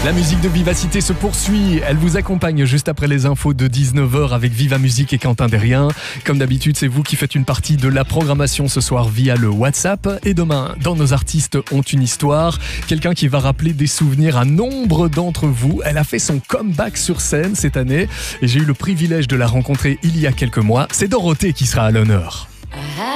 La musique de Vivacité se poursuit. Elle vous accompagne juste après les infos de 19h avec Viva Musique et Quentin Derrien. Comme d'habitude, c'est vous qui faites une partie de la programmation ce soir via le WhatsApp. Et demain, dans Nos artistes ont une histoire, quelqu'un qui va rappeler des souvenirs à nombre d'entre vous. Elle a fait son comeback sur scène cette année et j'ai eu le privilège de la rencontrer il y a quelques mois. C'est Dorothée qui sera à l'honneur.